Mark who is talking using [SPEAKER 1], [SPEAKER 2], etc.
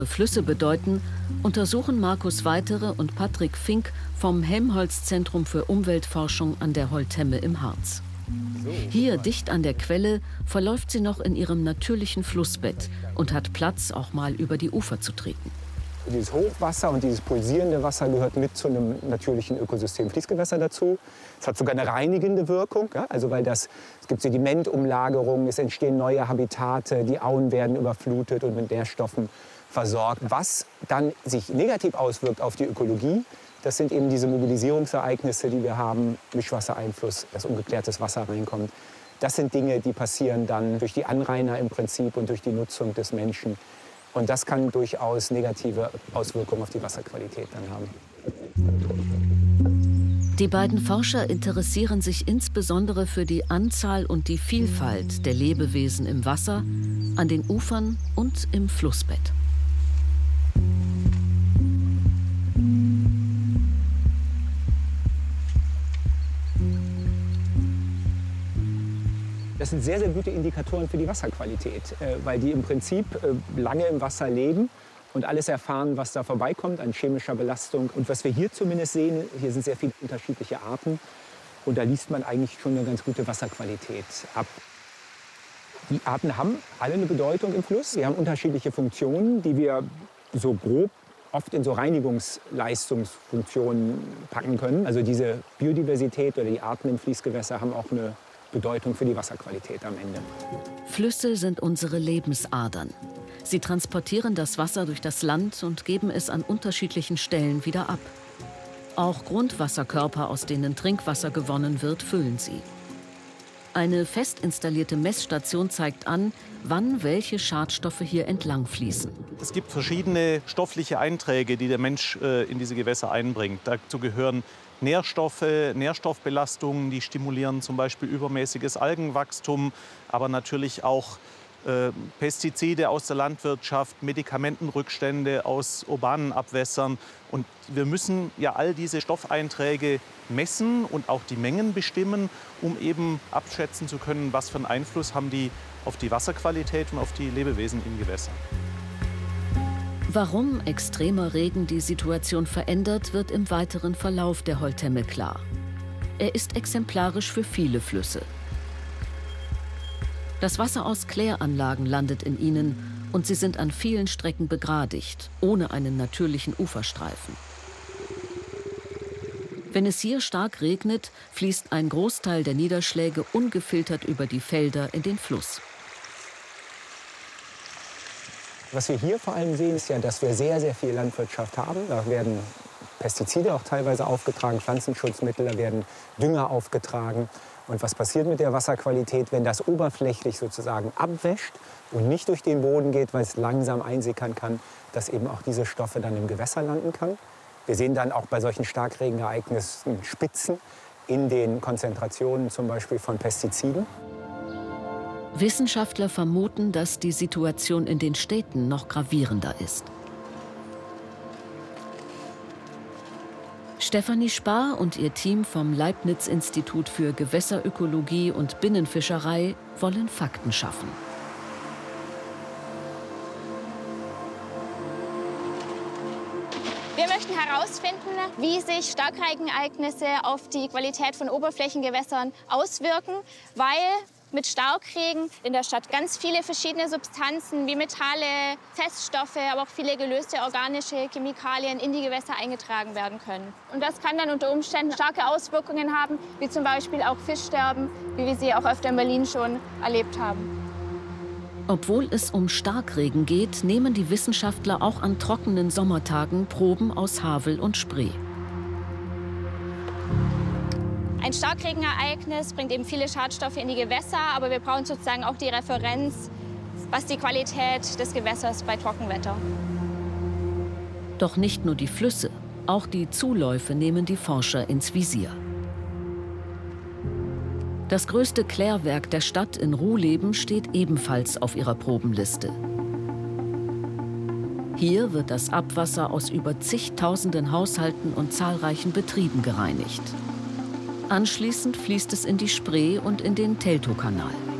[SPEAKER 1] Flüsse bedeuten, untersuchen Markus Weitere und Patrick Fink vom Helmholtz-Zentrum für Umweltforschung an der Holtemme im Harz. Hier, dicht an der Quelle, verläuft sie noch in ihrem natürlichen Flussbett und hat Platz, auch mal über die Ufer zu treten.
[SPEAKER 2] Dieses Hochwasser und dieses pulsierende Wasser gehört mit zu einem natürlichen Ökosystem Fließgewässer dazu. Es hat sogar eine reinigende Wirkung, ja? Also weil es gibt Sedimentumlagerungen, es entstehen neue Habitate, die Auen werden überflutet und mit Nährstoffen versorgt. Was dann sich negativ auswirkt auf die Ökologie, das sind eben diese Mobilisierungsereignisse, die wir haben, Mischwassereinfluss, dass ungeklärtes Wasser reinkommt. Das sind Dinge, die passieren dann durch die Anrainer im Prinzip und durch die Nutzung des Menschen. Und das kann durchaus negative Auswirkungen auf die Wasserqualität dann haben.
[SPEAKER 1] Die beiden Forscher interessieren sich insbesondere für die Anzahl und die Vielfalt der Lebewesen im Wasser, an den Ufern und im Flussbett.
[SPEAKER 2] Das sind sehr, sehr gute Indikatoren für die Wasserqualität, weil die im Prinzip lange im Wasser leben und alles erfahren, was da vorbeikommt an chemischer Belastung. Und was wir hier zumindest sehen, hier sind sehr viele unterschiedliche Arten und da liest man eigentlich schon eine ganz gute Wasserqualität ab. Die Arten haben alle eine Bedeutung im Fluss. Sie haben unterschiedliche Funktionen, die wir so grob oft in so Reinigungsleistungsfunktionen packen können. Also diese Biodiversität oder die Arten im Fließgewässer haben auch eine Bedeutung für die Wasserqualität am Ende.
[SPEAKER 1] Flüsse sind unsere Lebensadern. Sie transportieren das Wasser durch das Land und geben es an unterschiedlichen Stellen wieder ab. Auch Grundwasserkörper, aus denen Trinkwasser gewonnen wird, füllen sie. Eine fest installierte Messstation zeigt an, wann welche Schadstoffe hier entlang fließen.
[SPEAKER 3] Es gibt verschiedene stoffliche Einträge, die der Mensch in diese Gewässer einbringt. Dazu gehören Nährstoffe, Nährstoffbelastungen, die stimulieren zum Beispiel übermäßiges Algenwachstum, aber natürlich auch Pestizide aus der Landwirtschaft, Medikamentenrückstände aus urbanen Abwässern. Und wir müssen ja all diese Stoffeinträge messen und auch die Mengen bestimmen, um eben abschätzen zu können, was für einen Einfluss haben die auf die Wasserqualität und auf die Lebewesen im Gewässer.
[SPEAKER 1] Warum extremer Regen die Situation verändert, wird im weiteren Verlauf der Holtemme klar. Er ist exemplarisch für viele Flüsse. Das Wasser aus Kläranlagen landet in ihnen und sie sind an vielen Strecken begradigt, ohne einen natürlichen Uferstreifen. Wenn es hier stark regnet, fließt ein Großteil der Niederschläge ungefiltert über die Felder in den Fluss.
[SPEAKER 2] Was wir hier vor allem sehen, ist ja, dass wir sehr, sehr viel Landwirtschaft haben. Da werden Pestizide auch teilweise aufgetragen, Pflanzenschutzmittel, da werden Dünger aufgetragen. Und was passiert mit der Wasserqualität, wenn das oberflächlich sozusagen abwäscht und nicht durch den Boden geht, weil es langsam einsickern kann, dass eben auch diese Stoffe dann im Gewässer landen kann. Wir sehen dann auch bei solchen Starkregenereignissen Spitzen in den Konzentrationen zum Beispiel von Pestiziden.
[SPEAKER 1] Wissenschaftler vermuten, dass die Situation in den Städten noch gravierender ist. Stefanie Spar und ihr Team vom Leibniz-Institut für Gewässerökologie und Binnenfischerei wollen Fakten schaffen.
[SPEAKER 4] Wir möchten herausfinden, wie sich Starkregenereignisse auf die Qualität von Oberflächengewässern auswirken, weil mit Starkregen in der Stadt ganz viele verschiedene Substanzen wie Metalle, Feststoffe, aber auch viele gelöste organische Chemikalien in die Gewässer eingetragen werden können. Und das kann dann unter Umständen starke Auswirkungen haben, wie zum Beispiel auch Fischsterben, wie wir sie auch öfter in Berlin schon erlebt haben.
[SPEAKER 1] Obwohl es um Starkregen geht, nehmen die Wissenschaftler auch an trockenen Sommertagen Proben aus Havel und Spree.
[SPEAKER 4] Ein Starkregenereignis bringt eben viele Schadstoffe in die Gewässer, aber wir brauchen sozusagen auch die Referenz, was die Qualität des Gewässers bei Trockenwetter.
[SPEAKER 1] Doch nicht nur die Flüsse, auch die Zuläufe nehmen die Forscher ins Visier. Das größte Klärwerk der Stadt in Ruhleben steht ebenfalls auf ihrer Probenliste. Hier wird das Abwasser aus über zigtausenden Haushalten und zahlreichen Betrieben gereinigt. Anschließend fließt es in die Spree und in den Teltowkanal.